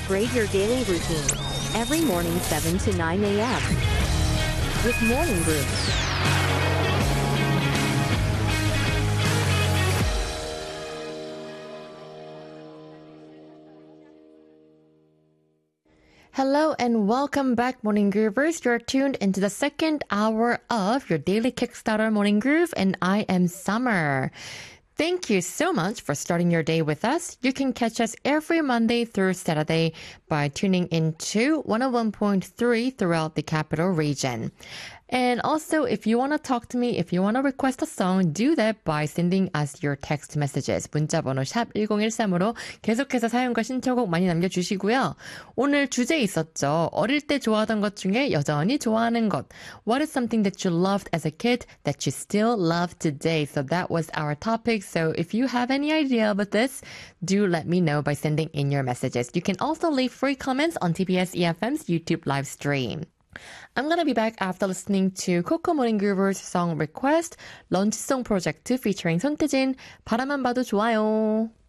upgrade your daily routine. Every morning 7 to 9 a.m. with Morning Groove. Hello and welcome back, Morning Groovers. You're tuned into the second hour of your daily Kickstarter Morning Groove, and I am Summer. Thank you so much for starting your day with us. You can catch us every Monday through Saturday by tuning into 101.3 throughout the capital region. And also, if you want to talk to me, if you want to request a song, do that by sending us your text messages. 문자번호 샵 1013으로 계속해서 사연과 신청곡 많이 남겨주시고요. 오늘 주제 있었죠. 어릴 때 좋아하던 것 중에 여전히 좋아하는 것. What is something that you loved as a kid that you still love today? So that was our topic. So if you have any idea about this, do let me know by sending in your messages. You can also leave free comments on TBS EFM's YouTube live stream. I'm gonna be back after listening to Coco Morning Groover's song request, 런치송 프로젝트 featuring 손태진, 바라만 봐도 좋아요.